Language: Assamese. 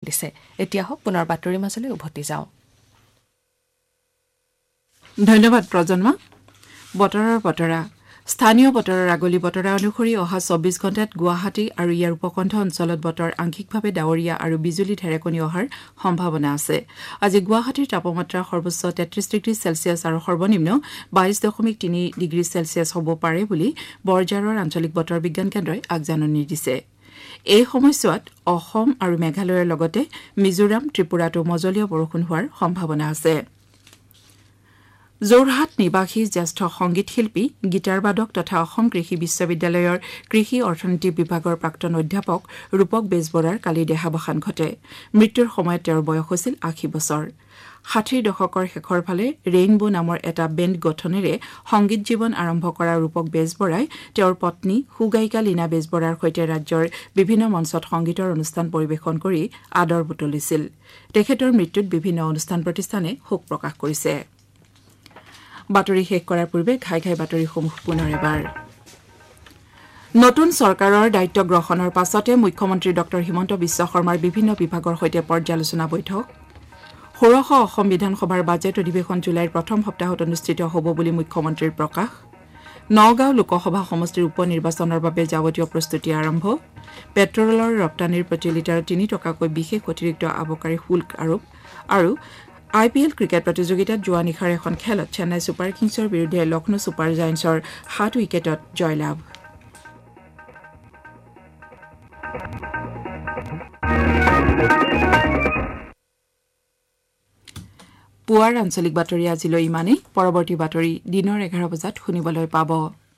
দিছে। এতিয়া হওক পুনৰ বাতৰি মাজলৈ উভতি যাওঁ। ধন্যবাদ প্ৰজন্মা। বতৰৰ বতৰা স্থানীয় বতৰৰ আগলি বতৰা অনুসৰি অহা 24 ঘণ্টাত গুৱাহাটী আৰু ইয়াৰ উপকণ্ঠ অঞ্চলত বতৰ আংশিকভাৱে ডাৱৰীয়া আৰু বিজুলী ঢেৰেকনি অহাৰ সম্ভাৱনা আছে। আজি গুৱাহাটীৰ তাপমাত্ৰা সৰ্বোচ্চ 33 ডিগ্ৰী চেলছিয়াছ আৰু সৰ্বনিম্ন 22.3 ডিগ্ৰী চেলছিয়াছ হ'ব পাৰে বুলি বৰঝাৰৰ আঞ্চলিক বতৰ বিজ্ঞান কেন্দ্ৰই আগজাননী দিছে। এই সময়ছোৱাত অসম আৰু মেঘালয়ৰ লগতে মিজোৰাম, ত্ৰিপুৰাতো মজলীয়া বৰষুণ হোৱাৰ সম্ভাৱনা আছে। যোৰহাট নিবাসী জ্যেষ্ঠ সংগীত শিল্পী গীটাৰবাদক তথা অসম কৃষি বিশ্ববিদ্যালয়ৰ কৃষি অৰ্থনীতি বিভাগৰ প্ৰাক্তন অধ্যাপক ৰূপক বেজবৰাৰ কালি দেহাৱসান ঘটে। মৃত্যুৰ সময়ত তেওঁৰ বয়স হৈছিল 80 বছৰ। 60ৰ দশকৰ শেষৰ ফালে ৰেইনবো নামৰ এটা বেণ্ড গঠনেৰে সংগীত জীৱন আৰম্ভ কৰা ৰূপক বেজবৰাই তেওঁৰ পত্নী সুগায়িকা লীনা বেজবৰাৰ সৈতে ৰাজ্যৰ বিভিন্ন মঞ্চত সংগীতৰ অনুষ্ঠান পৰিৱেশন কৰি আদৰ বুটলিছিল। তেখেতৰ মৃত্যুত বিভিন্ন অনুষ্ঠান প্ৰতিষ্ঠানে শোক প্ৰকাশ কৰিছে। বাতৰি শেষ কৰাৰ পূৰ্বে ঘাই ঘাই বাতৰিসমূহ পুনৰ এবাৰ। নতুন চৰকাৰৰ দায়িত্ব গ্ৰহণৰ পাছতে মুখ্যমন্ত্ৰী ডঃ হিমন্ত বিশ্ব শৰ্মাৰ বিভিন্ন বিভাগৰ সৈতে পৰ্যালোচনা বৈঠক। ষোড়শ অসম বিধানসভাৰ বাজেট অধিৱেশন জুলাইৰ প্ৰথম সপ্তাহত অনুষ্ঠিত হ'ব বুলি মুখ্যমন্ত্ৰীৰ প্ৰকাশ। নগাঁও লোকসভা সমষ্টিৰ উপ নিৰ্বাচনৰ বাবে যাৱতীয় প্ৰস্তুতি আৰম্ভ। পেট্ৰলৰ ৰপ্তানিৰ প্ৰতি লিটাৰত 3 টকাকৈ বিশেষ অতিৰিক্ত আবকাৰী শুল্ক আৰোপ। আৰু IPL ক্ৰিকেট প্ৰতিযোগিতাত যোৱা নিশাৰ এখন খেলত চেন্নাই ছুপাৰ কিংছৰ বিৰুদ্ধে লক্ষ্ণৌ ছুপাৰ জায়েণ্টছৰ 7 উইকেটত জয়লাভ। পুৱাৰ আঞ্চলিক বাতৰি আজিলৈ ইমানেই। পৰৱৰ্তী বাতৰি দিনৰ 11 বজাত শুনিবলৈ পাব।